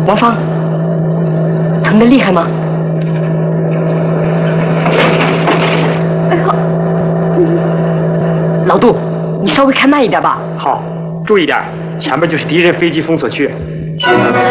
王芳，疼得厉害吗？ 哎呦， 老杜，你稍微开慢一点吧。 好，注意点，前面就是敌人飞机封锁区。